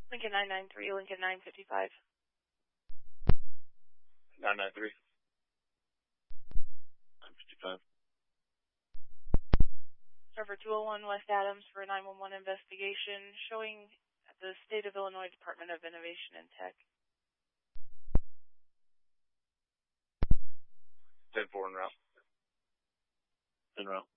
Lincoln 993, Lincoln 955. 993. 955. Server 201 West Adams for a 911 investigation showing at the State of Illinois Department of Innovation and Tech. 10-4 en route. En route.